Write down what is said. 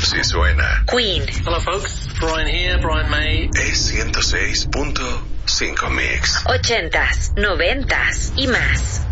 Así suena. Queen. Hello folks, Brian here, Brian May. Es 106.5 Mix. 80s, 90s y más.